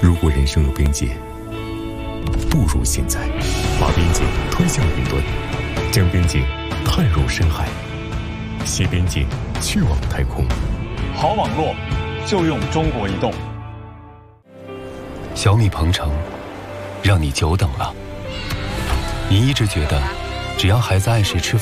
如果人生有边界，不如现在，把边界推向云端，将边界探入深海，携边界去往太空。 好网络就用中国移动。 小米鹏程，让你久等了。你一直觉得，只要孩子爱谁吃